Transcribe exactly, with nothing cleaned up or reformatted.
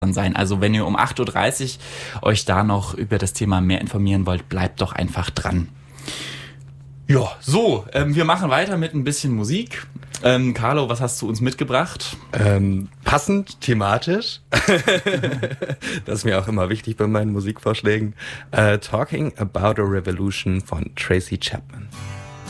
sein. Also wenn ihr um acht Uhr dreißig euch da noch über das Thema mehr informieren wollt, bleibt doch einfach dran. Ja, so, ähm, wir machen weiter mit ein bisschen Musik. Ähm, Carlo, was hast du uns mitgebracht? Ähm, passend, thematisch. Das ist mir auch immer wichtig bei meinen Musikvorschlägen. Uh, Talking About a Revolution von Tracy Chapman.